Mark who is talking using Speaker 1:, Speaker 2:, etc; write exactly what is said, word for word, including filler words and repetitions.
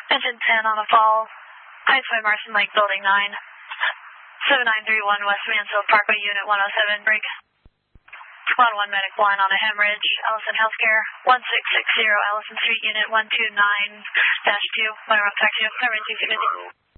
Speaker 1: Engine ten on a fall. Heights by Marson Lake, Building nine. seven nine three one West Mansfield Parkway, Unit one oh seven, break. Squad one, Medic one on a hemorrhage. Ellison Healthcare, one six six zero Ellison Street, Unit one two nine dash two. Wire up taxi, emergency fifty.